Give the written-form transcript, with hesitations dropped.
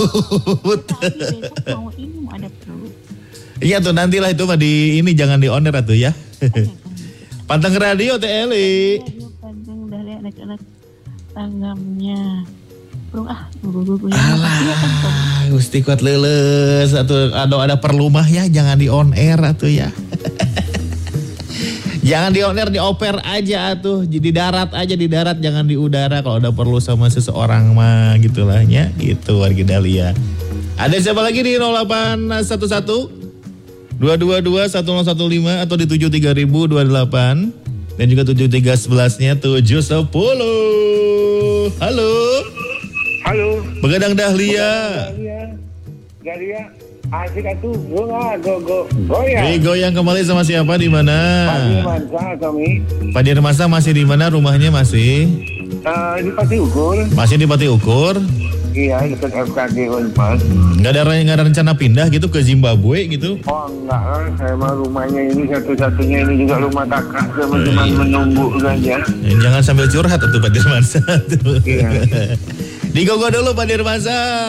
Tapi besok mau ini mau ada perlu. Iya tuh nantilah itu mah di ini jangan di on air atuh ya. Panteng radio Teh Eli. Radio Panteng udah lihat anak-anak tanggamnya. Burung Alah, Gusti kuat leuleus atuh ada perlu mah ya jangan di on air atuh ya. Jangan di on air, di oper aja atuh. Di darat aja, di darat jangan di udara kalau ada perlu sama seseorang mah gitulah ya. Gitu wargi Dahlia. Ada siapa lagi di 0811 222 1015 atau di 73028 dan juga 7311-nya 710. Halo. Halo. Begadang Dahlia. Dahlia. Asik atuh. Goyang. Goyang kembali sama siapa di mana? Pak Dirmansa kami. Pak Dirmansa masih di mana rumahnya masih? Di Pati Ukur. Masih di Pati Ukur? Iya, dekat FKG Unpad. Nggak ada rencana pindah gitu ke Zimbabwe gitu? Oh enggak lah, saya mah rumahnya ini satu-satunya ini juga rumah kakak, cuma menunggu saja. Jangan sambil curhat tuh Pak Dirmansa. Iya. Digogo dulu Pak Dirmansa.